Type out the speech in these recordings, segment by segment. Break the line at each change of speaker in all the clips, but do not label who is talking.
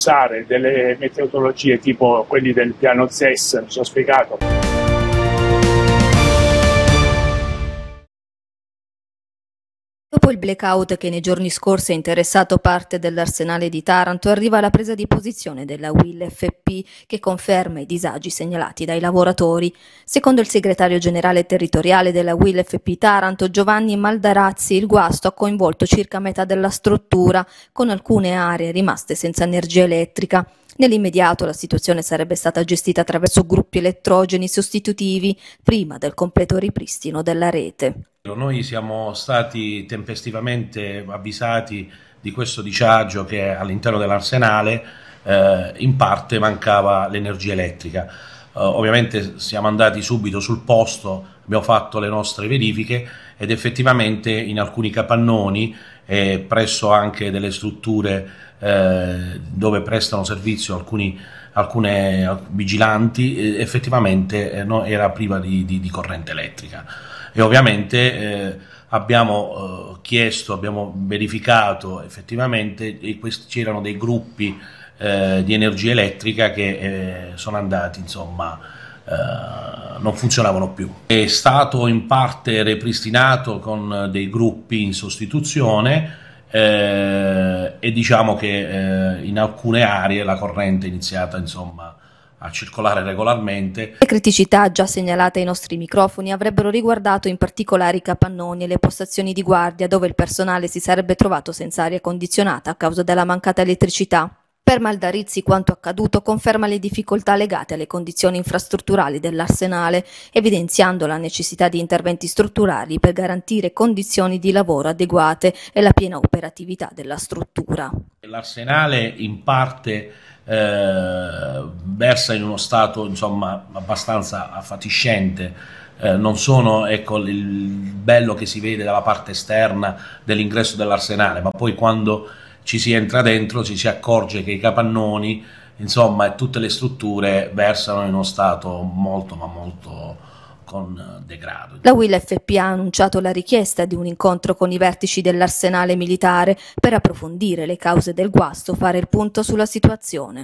usare delle metodologie tipo quelli del piano ZES, non so spiegato.
Dopo il blackout che nei giorni scorsi ha interessato parte dell'arsenale di Taranto, arriva la presa di posizione della UIL FP che conferma i disagi segnalati dai lavoratori. Secondo il segretario generale territoriale della UIL FP Taranto, Giovanni Maldarazzi, il guasto ha coinvolto circa metà della struttura, con alcune aree rimaste senza energia elettrica. Nell'immediato la situazione sarebbe stata gestita attraverso gruppi elettrogeni sostitutivi prima del completo ripristino della rete.
Noi siamo stati tempestivamente avvisati di questo disagio che all'interno dell'arsenale in parte mancava l'energia elettrica. Ovviamente siamo andati subito sul posto, abbiamo fatto le nostre verifiche ed effettivamente in alcuni capannoni e presso anche delle strutture dove prestano servizio alcune vigilanti effettivamente era priva di corrente elettrica. E ovviamente abbiamo verificato effettivamente c'erano dei gruppi di energia elettrica che sono andati, insomma, non funzionavano più. È stato in parte ripristinato con dei gruppi in sostituzione e diciamo che in alcune aree la corrente è iniziata, insomma, a circolare regolarmente.
Le criticità già segnalate ai nostri microfoni avrebbero riguardato in particolare i capannoni e le postazioni di guardia dove il personale si sarebbe trovato senza aria condizionata a causa della mancata elettricità. Per Maldarizzi quanto accaduto conferma le difficoltà legate alle condizioni infrastrutturali dell'arsenale, evidenziando la necessità di interventi strutturali per garantire condizioni di lavoro adeguate e la piena operatività della struttura.
L'arsenale in parte versa in uno stato, insomma, abbastanza affatiscente. Non sono, ecco, il bello che si vede dalla parte esterna dell'ingresso dell'arsenale, ma poi quando ci si entra dentro ci si accorge che i capannoni, insomma, e tutte le strutture versano in uno stato molto ma molto con degrado.
La UIL FP ha annunciato la richiesta di un incontro con i vertici dell'arsenale militare per approfondire le cause del guasto, fare il punto sulla situazione.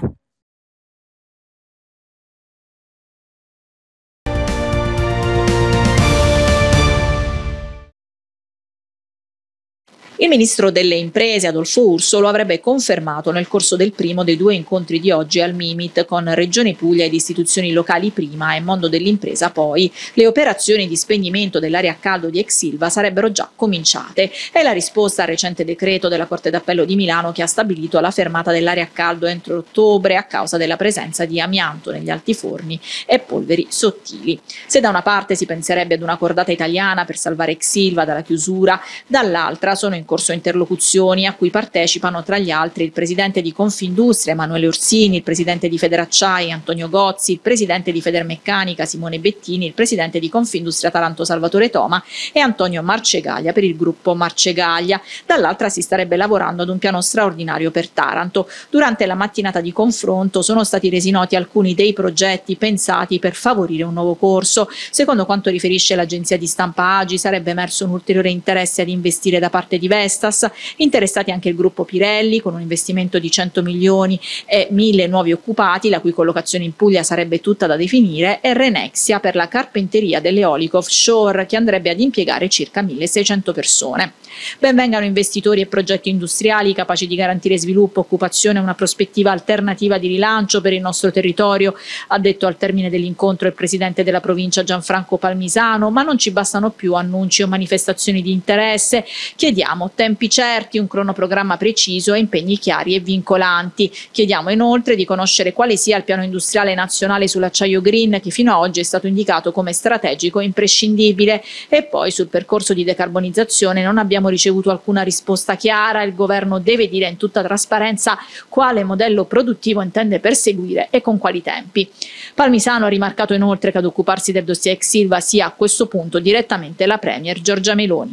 Il ministro delle imprese Adolfo Urso lo avrebbe confermato nel corso del primo dei due incontri di oggi al Mimit con Regione Puglia ed istituzioni locali prima e mondo dell'impresa poi. Le operazioni di spegnimento dell'area a caldo di ex Ilva sarebbero già cominciate. È la risposta al recente decreto della Corte d'Appello di Milano che ha stabilito la fermata dell'area a caldo entro ottobre a causa della presenza di amianto negli altiforni e polveri sottili. Se da una parte si penserebbe ad una cordata italiana per salvare ex Ilva dalla chiusura, dall'altra sono in corso interlocuzioni a cui partecipano tra gli altri il presidente di Confindustria Emanuele Orsini, il presidente di Federacciai Antonio Gozzi, il presidente di Federmeccanica Simone Bettini, il presidente di Confindustria Taranto Salvatore Toma e Antonio Marcegaglia per il gruppo Marcegaglia. Dall'altra si starebbe lavorando ad un piano straordinario per Taranto. Durante la mattinata di confronto sono stati resi noti alcuni dei progetti pensati per favorire un nuovo corso. Secondo quanto riferisce l'agenzia di stampa Agi, sarebbe emerso un ulteriore interesse ad investire da parte di Vestas, interessati anche il gruppo Pirelli con un investimento di 100 milioni e 1000 nuovi occupati, la cui collocazione in Puglia sarebbe tutta da definire, e Renexia per la carpenteria dell'eolico offshore che andrebbe ad impiegare circa 1600 persone. Ben vengano investitori e progetti industriali capaci di garantire sviluppo, occupazione e una prospettiva alternativa di rilancio per il nostro territorio, ha detto al termine dell'incontro il presidente della provincia Gianfranco Palmisano, ma non ci bastano più annunci o manifestazioni di interesse. Chiediamo tempi certi, un cronoprogramma preciso e impegni chiari e vincolanti. Chiediamo inoltre di conoscere quale sia il piano industriale nazionale sull'acciaio green che fino ad oggi è stato indicato come strategico e imprescindibile, e poi sul percorso di decarbonizzazione non abbiamo ricevuto alcuna risposta chiara. Il governo deve dire in tutta trasparenza quale modello produttivo intende perseguire e con quali tempi. Palmisano ha rimarcato inoltre che ad occuparsi del dossier ex Ilva sia a questo punto direttamente la premier Giorgia Meloni.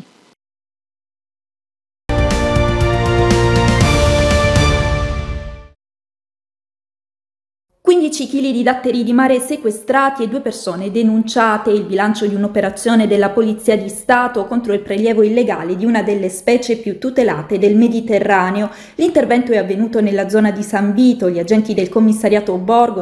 15 kg di datteri di mare sequestrati e 2 persone denunciate, il bilancio di un'operazione della Polizia di Stato contro il prelievo illegale di una delle specie più tutelate del Mediterraneo. L'intervento è avvenuto nella zona di San Vito, gli agenti del commissariato Borgo